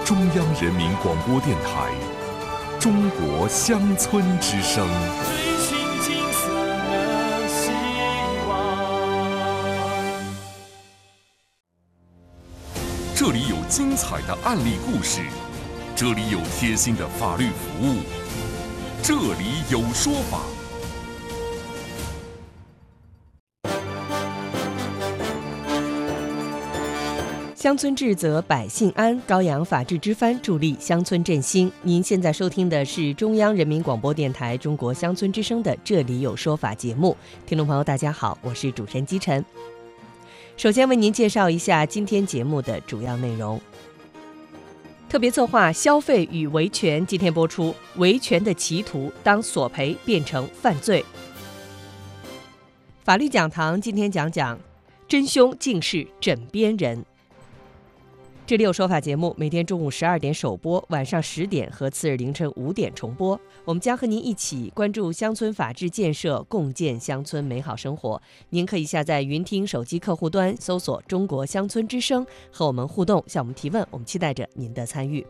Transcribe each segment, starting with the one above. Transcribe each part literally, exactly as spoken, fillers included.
中央人民广播电台中国乡村之声。这里有精彩的案例故事，这里有贴心的法律服务，这里有说法。 乡村治则百姓安，高扬法治之帆，助力乡村振兴。您现在收听的是中央人民广播电台中国乡村之声的《这里有说法》节目。听众朋友大家好，我是主持人姬晨。首先为您介绍一下今天节目的主要内容。特别策划消费与维权今天播出，维权的歧途当索赔变成犯罪。法律讲堂今天讲讲真凶竟是枕边人。这里有说法节目每天中午十二点首播，晚上十点和次日凌晨五点重播。我们将和您一起关注乡村法治建设，共建乡村美好生活。您可以下载云听手机客户端，搜索中国乡村之声，和我们互动，向我们提问。我们期待着您的参与。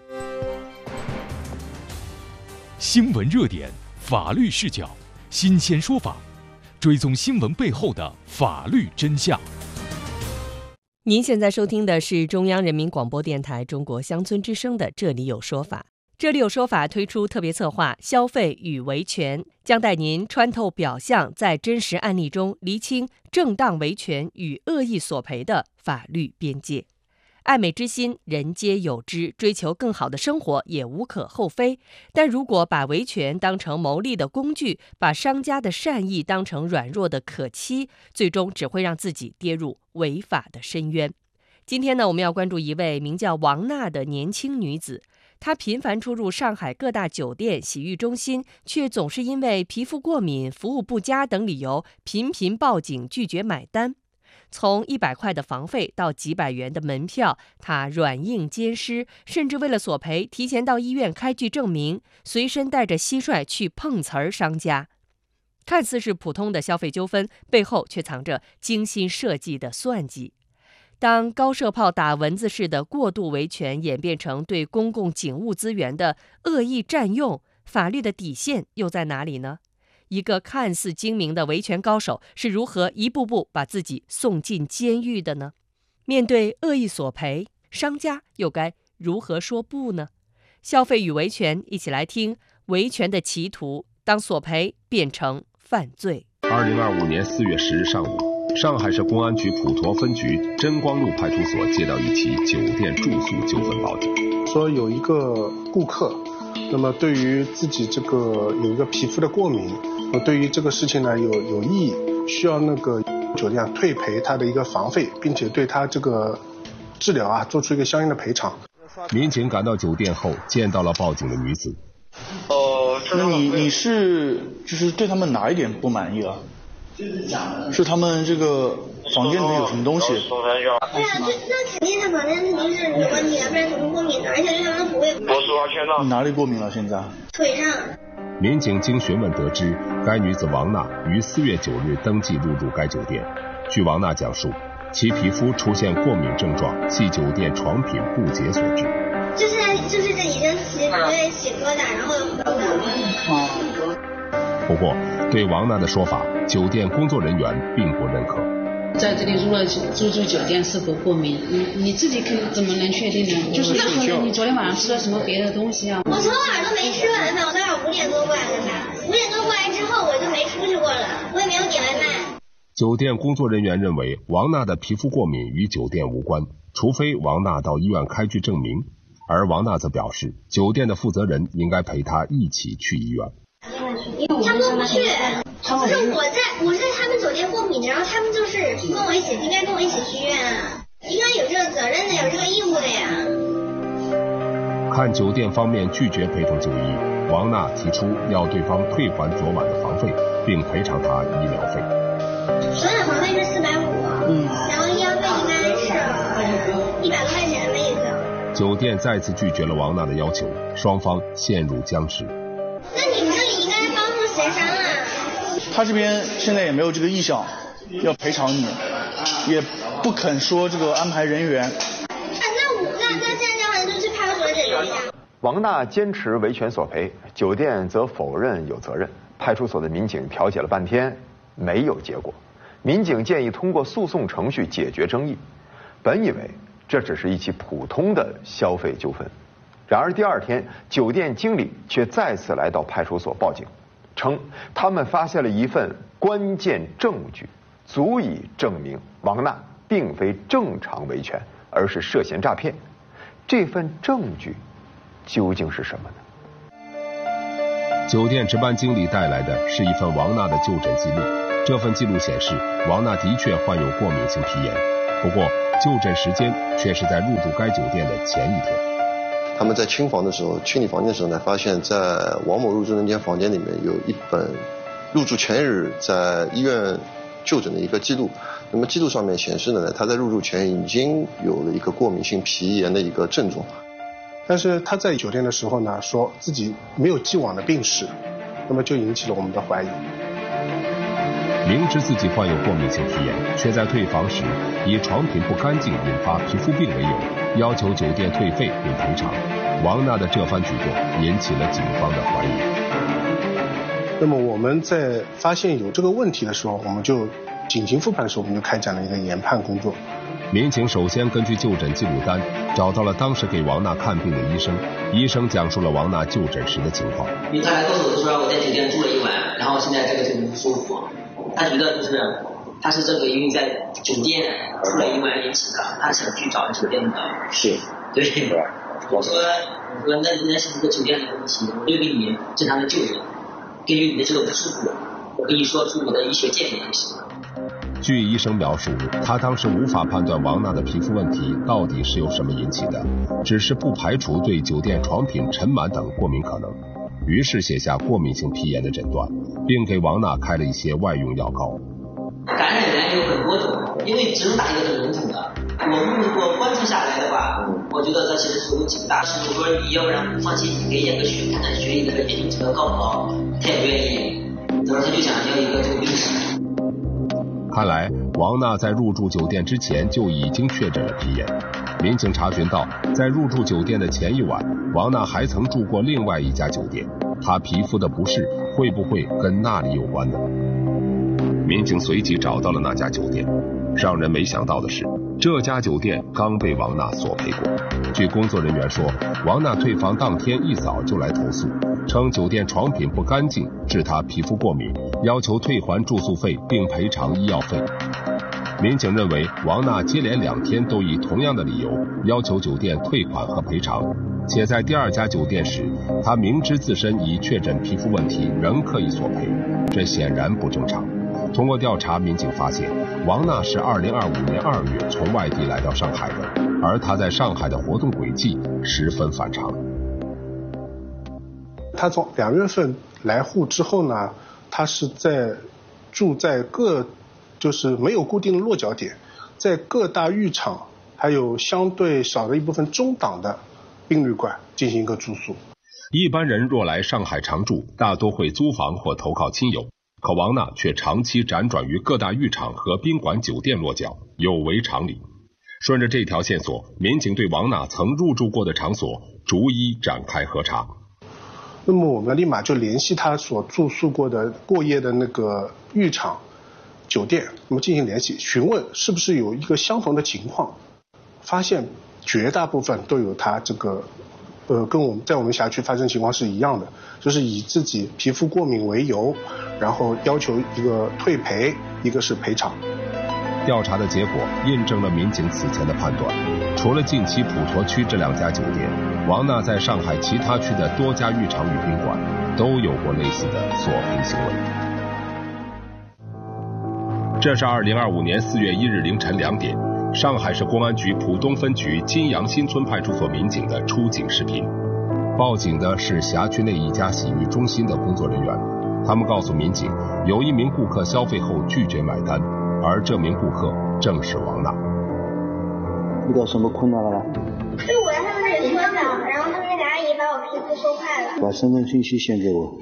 新闻热点，法律视角，新鲜说法，追踪新闻背后的法律真相。 您现在收听的是中央人民广播电台中国乡村之声的《这里有说法》。这里有说法推出特别策划消费与维权，将带您穿透表象，在真实案例中厘清正当维权与恶意索赔的法律边界。爱美之心，人皆有之，追求更好的生活也无可厚非。但如果把维权当成牟利的工具，把商家的善意当成软弱的可欺，最终只会让自己跌入违法的深渊。今天呢，我们要关注一位名叫王娜的年轻女子，她频繁出入上海各大酒店、洗浴中心，却总是因为皮肤过敏、服务不佳等理由，频频报警拒绝买单。从一百块的房费到几百元的门票，他软硬兼施，甚至为了索赔，提前到医院开具证明，随身带着蟋蟀去碰瓷儿商家。看似是普通的消费纠纷，背后却藏着精心设计的算计。当高射炮打蚊子式的过度维权演变成对公共警务资源的恶意占用，法律的底线又在哪里呢？一个看似精明的维权高手是如何一步步把自己送进监狱的呢？面对恶意索赔，商家又该如何说不呢？消费与维权，一起来听维权的歧途当索赔变成犯罪。 二零二五年四月十日上午，上海市公安局普陀分局真光路派出所接到一起酒店住宿纠纷报警， 说有一个顾客，那么对于自己这个有一个皮肤的过敏，对于这个事情呢有有异议，需要那个酒店退赔他的一个房费，并且对他这个治疗啊做出一个相应的赔偿。 民警赶到酒店后，见到了报警的女子。 哦，那你你是就是对他们哪一点不满意啊？是他们这个房间里面有什么东西？ 对啊，这那肯定他房间肯定是有问题的，不然怎么过敏呢？而且是他们不会。 我是完全的。你哪里过敏了？现在？ 腿上。 民警经询问得知，该女子王娜于四月九日登记入住该酒店。据王娜讲述，其皮肤出现过敏症状，系酒店床品不洁所致。 就是就是这已经起对起疙瘩，然后有很多的。 不过，对王娜的说法，酒店工作人员并不认可。 在这里入了入住酒店是否过敏，你你自己可怎么能确定呢？就是那可能你昨天晚上吃了什么别的东西啊？ 我昨晚上都没吃晚饭，我早上五点多过来的吧。五点多过来之后，我就没出去过了，我也没有点外卖。 酒店工作人员认为，王娜的皮肤过敏与酒店无关，除非王娜到医院开具证明。而王娜则表示，酒店的负责人应该陪她一起去医院。 他们不去，是我在我在他们酒店过敏，然后他们就是跟我一起，应该跟我一起去医院啊，应该有这个责任的，有这个义务的呀。 看酒店方面拒绝陪同就医，王娜提出要对方退还昨晚的房费，并赔偿她医疗费。 昨晚房费是四百五，嗯，然后医疗费应该是一百块钱的意思。 酒店再次拒绝了王娜的要求，双方陷入僵持。 那你们这里应该帮助协商啊。 他这边现在也没有这个意向要赔偿你，也不肯说这个安排人员。 啊，那我那那这样的话就去派出王娜坚持维权索赔，酒店则否认有责任。派出所的民警调解了半天，没有结果。民警建议通过诉讼程序解决争议。本以为这只是一起普通的消费纠纷，然而第二天，酒店经理却再次来到派出所报警，称他们发现了一份关键证据，足以证明王娜并非正常维权，而是涉嫌诈骗。这份证据究竟是什么呢？ 酒店值班经理带来的是一份王娜的就诊记录，这份记录显示，王娜的确患有过敏性皮炎，不过就诊时间却是在入住该酒店的前一天。 他们在清房的时候，清理房间的时候呢，发现在王某入住那间房间里面有一本入住前日在医院就诊的一个记录。那么记录上面显示呢，他在入住前已经有了一个过敏性皮炎的一个症状。 但是他在酒店的时候呢，说自己没有既往的病史，那么就引起了我们的怀疑。 明知自己患有过敏性皮炎，却在退房时以床品不干净引发皮肤病为由，要求酒店退费并赔偿。王娜的这番举动引起了警方的怀疑。 那么我们在发现有这个问题的时候，我们就紧急复盘的时候，我们就开展了一个研判工作。 民警首先根据就诊记录单找到了当时给王娜看病的医生，医生讲述了王娜就诊时的情况。 因为他来告诉我说我在酒店住了一晚，然后现在这个就不舒服，他觉得就是他是这个因为在酒店住了一晚引起的，他想去找酒店的是对。我说我说那应该是一个酒店的问题，我就给你正常的就诊，根据你的这个不舒服，我跟你说出我的医学建议就行了。 据医生描述，他当时无法判断王娜的皮肤问题到底是由什么引起的，只是不排除对酒店床品、尘螨等过敏可能，于是写下过敏性皮炎的诊断，并给王娜开了一些外用药膏。 感染源有很多种，因为只能打一个很笼统的。我如果观察下来的话，我觉得这其实是问题不大。是我说你要不然不放心，你给验个血，看看血液的验证高不高，他也不愿意，然后他就想要一个这个病史。 看来王娜在入住酒店之前就已经确诊了皮炎。民警查询到，在入住酒店的前一晚，王娜还曾住过另外一家酒店，她皮肤的不适会不会跟那里有关呢？民警随即找到了那家酒店，让人没想到的是，这家酒店刚被王娜索赔过。据工作人员说，王娜退房当天一早就来投诉，称酒店床品不干净，致她皮肤过敏，要求退还住宿费并赔偿医药费。民警认为，王娜接连两天都以同样的理由要求酒店退款和赔偿，且在第二家酒店时，她明知自身已确诊皮肤问题，仍刻意索赔，这显然不正常。通过调查，民警发现王娜是二零二五年二月从外地来到上海的，而她在上海的活动轨迹十分反常。 她从两月份来沪之后呢，她是在住在各就是没有固定的落脚点，在各大浴场还有相对少的一部分中档的宾旅馆进行一个住宿。 一般人若来上海常住，大多会租房或投靠亲友，可王娜却长期辗转于各大浴场和宾馆酒店落脚，有违常理。顺着这条线索，民警对王娜曾入住过的场所逐一展开核查。 那么我们立马就联系他所住宿过的过夜的那个浴场酒店，那么进行联系询问是不是有一个相同的情况，发现绝大部分都有他这个呃跟我们在我们辖区发生情况是一样的，就是以自己皮肤过敏为由，然后要求一个退赔，一个是赔偿。 调查的结果印证了民警此前的判断，除了近期普陀区这两家酒店，王娜在上海其他区的多家浴场与宾馆都有过类似的索赔行为。这是二零二五年四月一日凌晨两点，上海市公安局浦东分局金阳新村派出所民警的出警视频。报警的是辖区内一家洗浴中心的工作人员，他们告诉民警，有一名顾客消费后拒绝买单，而这名顾客正是王娜。 遇到什么困难了吗？ 是我在他们那里搓澡，然后他们那个阿姨把我皮肤搓坏了。 把身份信息先给我。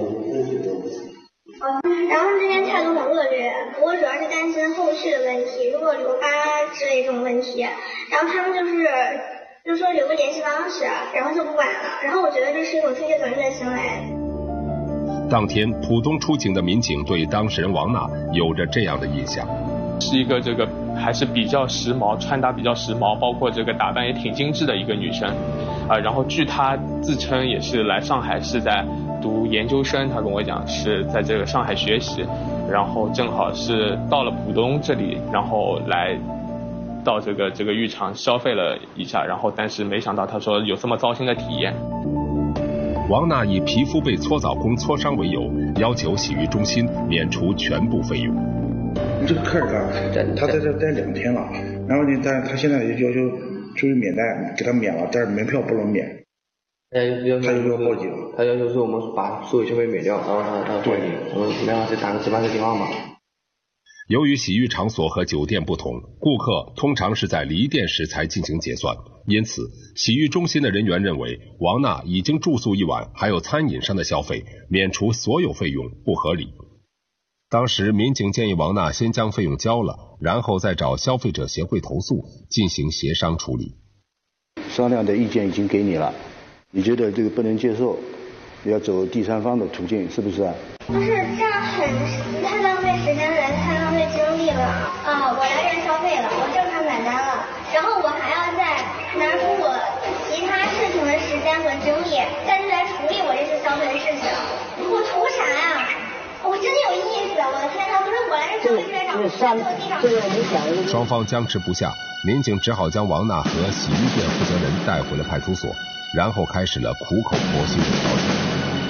然后这边态度很恶劣，我主要是担心后续的问题，如果留疤之类这种问题，然后他们就是就说留个联系方式，然后就不管了。然后我觉得这是一种推卸责任的行为。 当天，浦东出警的民警对当事人王娜有着这样的印象： 是一个这个还是比较时髦，穿搭比较时髦，包括这个打扮也挺精致的一个女生。啊、呃，然后据她自称也是来上海是在读研究生，她跟我讲是在这个上海学习，然后正好是到了浦东这里，然后来到这个这个浴场消费了一下，然后但是没想到她说有这么糟心的体验。 王娜以皮肤被搓澡工搓伤为由，要求洗浴中心免除全部费用。 你这个客人啊，他在这待两天了，然后呢，但是他现在要求就是免单，给他免了，但是门票不能免。 他要求要报警，他要求是我们把所有消费免掉，然后他他报警，我们没办法再打个值班的电话嘛。 由于洗浴场所和酒店不同，顾客通常是在离店时才进行结算，因此洗浴中心的人员认为王娜已经住宿一晚，还有餐饮上的消费，免除所有费用不合理。当时民警建议王娜先将费用交了，然后再找消费者协会投诉，进行协商处理。 商量的意见已经给你了，你觉得这个不能接受，要走第三方的途径，是不是啊？ 不是，这样很太浪费时间了，太浪费精力了啊！我来这消费了，我正常买单了，然后我还要再拿出我其他事情的时间和精力，再去来处理我这次消费的事情，我图啥呀？我真有意思，我的天哪！不是我来这消费市场，我在做地上。 双方僵持不下，民警只好将王娜和洗浴店负责人带回了派出所，然后开始了苦口婆心的调解。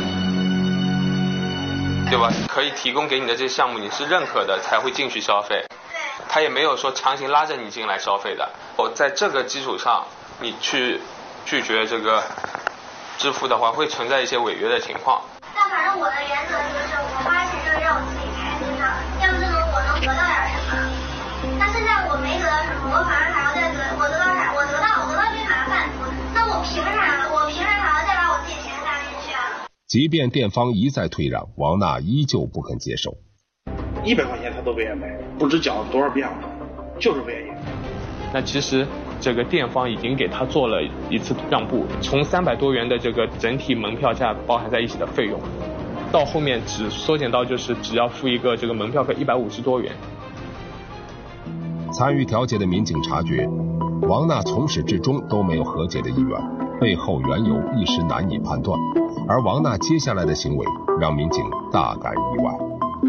对吧？可以提供给你的这些项目你是认可的才会进去消费，他也没有说强行拉着你进来消费的。我在这个基础上你去拒绝这个支付的话，会存在一些违约的情况。 但反正我的原则就是我花钱就是让我自己开心的，要不就能我能得到点什么。那现在我没得到什么，我反而还要再得，我得到啥？我得到我得到这卡贩毒，那我凭啥？我凭啥还要再把我自己钱搭进去啊？ 即便店方一再退让，王娜依旧不肯接受。 一百块钱他都不愿意买，不知讲了多少遍了，就是不愿意。 那其实这个店方已经给他做了一次让步，从三百多元的这个整体门票价包含在一起的费用，到后面只缩减到就是只要付一个这个门票费一百五十多元。 参与调解的民警察觉，王娜从始至终都没有和解的意愿，背后缘由一时难以判断。而王娜接下来的行为让民警大感意外。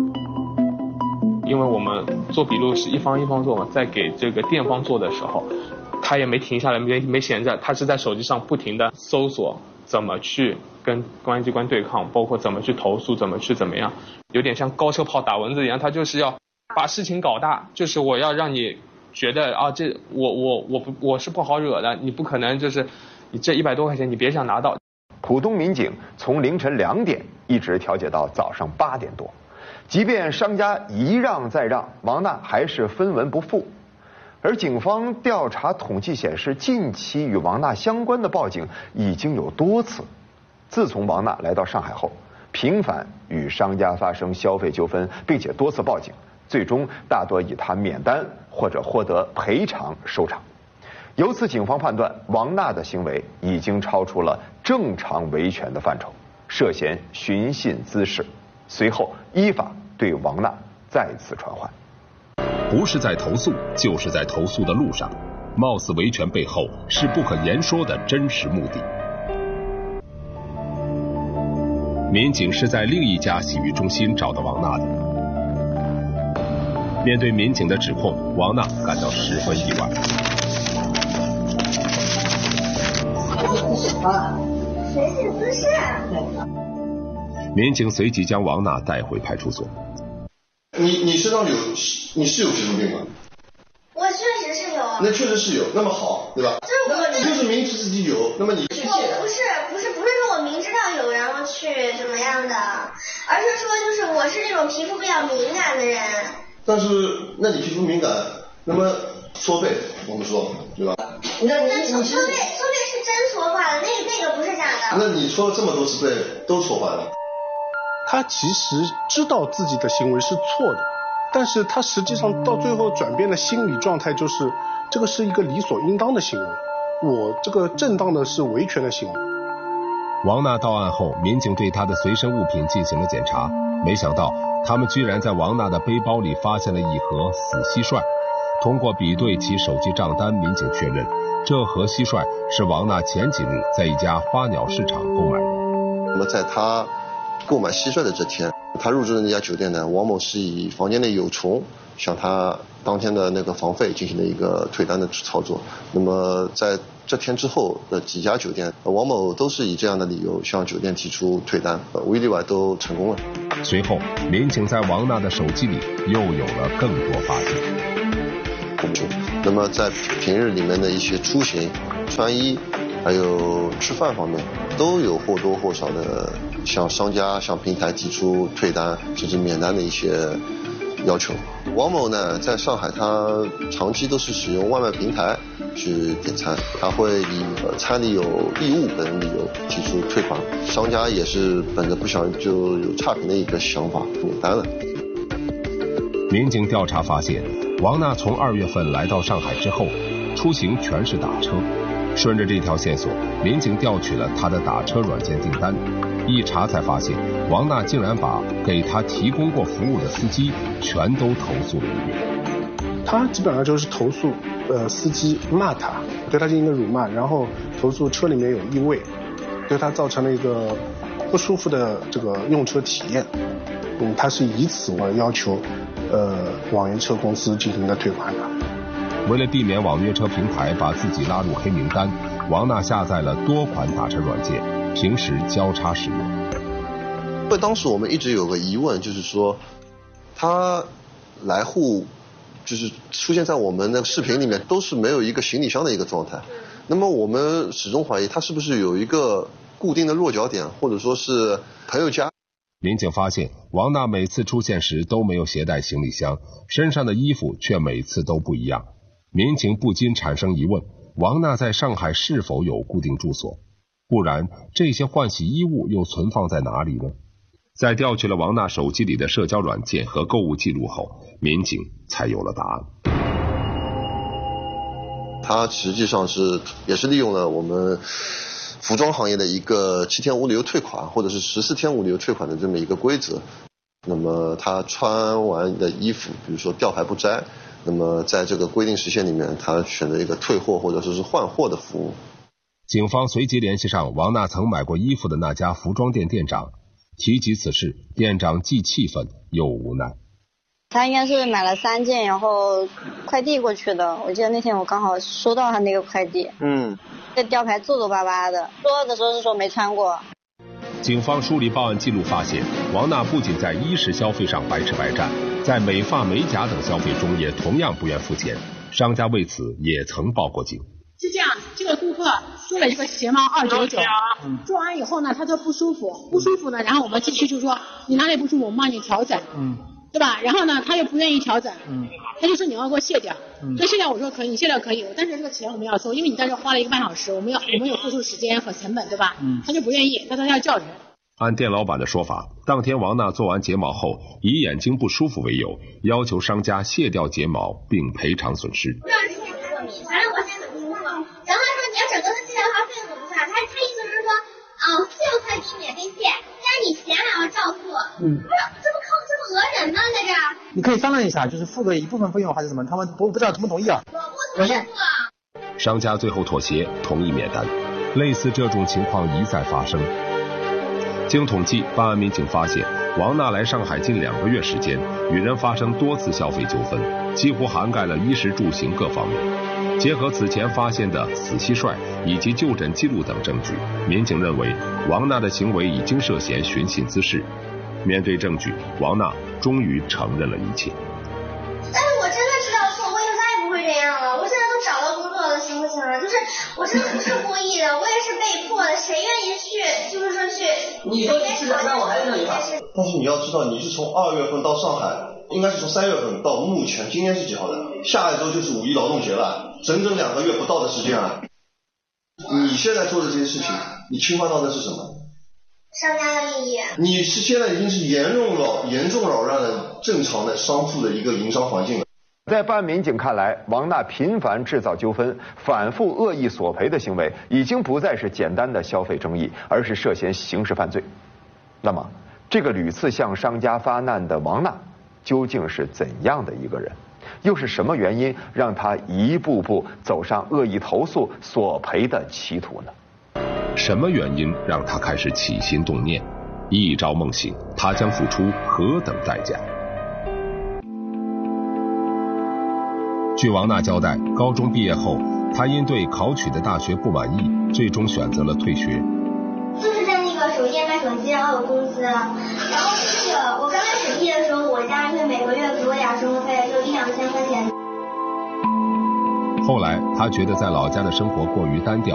因为我们做笔录是一方一方做嘛，在给这个店方做的时候，他也没停下来，没没闲着，他是在手机上不停的搜索怎么去跟公安机关对抗，包括怎么去投诉，怎么去怎么样，有点像高射炮打蚊子一样，他就是要把事情搞大，就是我要让你觉得啊，这我我我不我是不好惹的，你不可能就是你这一百多块钱你别想拿到。 浦东民警从凌晨两点一直调解到早上八点多，即便商家一让再让，王娜还是分文不付。而警方调查统计显示，近期与王娜相关的报警已经有多次。自从王娜来到上海后，频繁与商家发生消费纠纷，并且多次报警，最终大多以她免单或者获得赔偿收场。由此，警方判断王娜的行为已经超出了正常维权的范畴，涉嫌寻衅滋事。随后依法对王娜再次传唤。 不是在投诉，就是在投诉的路上，貌似维权背后是不可言说的真实目的。民警是在另一家洗浴中心找到王娜的。面对民警的指控，王娜感到十分意外。 寻衅滋事。 民警随即将王娜带回派出所。 你你身上有你是有皮肤病吗？ 我确实是有。 那确实是有，那么好，对吧？ 就是我你就是明知自己有，那么你我不是不是不是说我明知道有然后去怎么样的，而是说就是我是这种皮肤比较敏感的人。 但是那你皮肤敏感，那么搓背我们说对吧？ 那你搓背搓背是真搓坏了，那那个不是假的。 那你搓了这么多次背都搓坏了。 他其实知道自己的行为是错的，但是他实际上到最后转变的心理状态就是这个是一个理所应当的行为， 我这个正当的是维权的行为。 王娜到案后，民警对她的随身物品进行了检查，没想到他们居然在王娜的背包里发现了一盒死蟋蟀。通过比对其手机账单，民警确认这盒蟋蟀是王娜前几日在一家花鸟市场购买的。 那么在他购买蟋蟀的这天，他入住的那家酒店呢，王某是以房间内有虫向他当天的那个房费进行了一个退单的操作。那么在这天之后的几家酒店，王某都是以这样的理由向酒店提出退单，无一例外都成功了。 随后，民警在王娜的手机里又有了更多发现。 那么在平日里面的一些出行、穿衣，还有吃饭方面，都有或多或少的向商家、向平台提出退单甚至免单的一些要求。王某呢，在上海他长期都是使用外卖平台去点餐，他会以餐里有异物等理由提出退款，商家也是本着不想就有差评的一个想法免单了。 民警调查发现，王娜从二月份来到上海之后，出行全是打车。顺着这条线索，民警调取了她的打车软件订单，一查才发现，王娜竟然把给她提供过服务的司机全都投诉了一遍。 他基本上就是投诉呃司机骂他，对他进行一个辱骂，然后投诉车里面有异味，对他造成了一个不舒服的这个用车体验。嗯，他是以此为要求呃网约车公司进行的退款的。 为了避免网约车平台把自己拉入黑名单，王娜下载了多款打车软件，平时交叉使用。 因为当时我们一直有个疑问，就是说他来沪就是出现在我们的视频里面都是没有一个行李箱的一个状态，那么我们始终怀疑他是不是有一个固定的落脚点，或者说是朋友家。 民警发现，王娜每次出现时都没有携带行李箱，身上的衣服却每次都不一样。民警不禁产生疑问，王娜在上海是否有固定住所？不然，这些换洗衣物又存放在哪里呢？在调取了王娜手机里的社交软件和购物记录后，民警才有了答案。 他实际上是也是利用了我们服装行业的一个七天无理由退款或者是十四天无理由退款的这么一个规则。那么他穿完的衣服，比如说吊牌不摘，那么在这个规定时限里面，他选择一个退货或者说是换货的服务。 警方随即联系上王娜曾买过衣服的那家服装店店长，提及此事，店长既气愤又无奈。 他应该是买了三件，然后快递过去的。我记得那天我刚好收到他那个快递， 嗯， 这吊牌皱皱巴巴的，说的时候是说没穿过。 警方梳理报案记录发现，王娜不仅在衣食消费上白吃白占，在美发美甲等消费中也同样不愿付钱，商家为此也曾报过警。 是这样，这个顾客说了一个睫毛二九九，做完以后呢，他说不舒服，不舒服呢，然后我们继续就说你哪里不舒服，我们帮你调整，嗯，对吧？然后呢，他又不愿意调整，嗯，他就说你要给我卸掉，嗯，那卸掉我说可以，你卸掉可以，但是这个钱我们要收，因为你在这花了一个半小时，我们要我们有付出时间和成本，对吧？嗯，他就不愿意，他说他要叫人。 按店老板的说法，当天王娜做完睫毛后，以眼睛不舒服为由，要求商家卸掉睫毛并赔偿损失。 不让人显示过敏，反正我现在很不舒服。然后他说你要整个的卸掉的话，费用怎么算？他他意思是说，哦，这个快递免费卸，但是你钱还要照付。嗯，不是，这不坑这不讹人吗？在这儿。 你可以商量一下，就是付个一部分费用还是什么？他们不不知道同不同意啊？ 我不同意付啊。 商家最后妥协，同意免单。类似这种情况一再发生。经统计，办案民警发现，王娜来上海近两个月时间，与人发生多次消费纠纷，几乎涵盖了衣食住行各方面。结合此前发现的死蟋蟀以及就诊记录等证据，民警认为王娜的行为已经涉嫌寻衅滋事。面对证据，王娜终于承认了一切。 但是我真的知道错，我以后再也不会这样了。我现在都找到工作了，行不行啊？就是我真的不是故意的，我也是被迫的。谁愿意去，就是说去？ 你说你是，那我还是那句话。 但是你要知道，你是从二月份到上海，应该是从三月份到目前，今天是几号的？下一周就是五一劳动节了，整整两个月不到的时间啊！你现在做的这些事情，你侵犯到的是什么？ 商家的利益。 你是现在已经是严重扰严重扰乱了正常的商铺的一个营商环境了。 在办案民警看来，王娜频繁制造纠纷、反复恶意索赔的行为，已经不再是简单的消费争议，而是涉嫌刑事犯罪。那么，这个屡次向商家发难的王娜，究竟是怎样的一个人？又是什么原因让她一步步走上恶意投诉、索赔的歧途呢？ 什么原因让她开始起心动念？一朝梦醒，她将付出何等代价？据王娜交代，高中毕业后，她因对考取的大学不满意，最终选择了退学。 就是在那个手机店卖手机，然后有工资，然后那个我刚开始毕业的时候，我家人会每个月给我点生活费，就一两千块钱。 后来，她觉得在老家的生活过于单调，